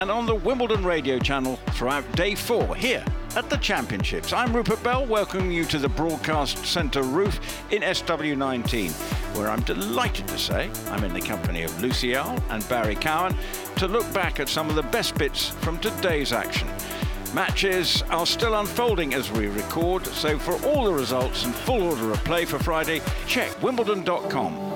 and on the Wimbledon radio channel throughout day 4 here at the Championships. I'm Rupert Bell, welcoming you to the Broadcast Centre roof in SW19, where I'm delighted to say I'm in the company of Lucy Earle and Barry Cowan to look back at some of the best bits from today's action. Matches are still unfolding as we record, so for all the results and full order of play for Friday, check wimbledon.com.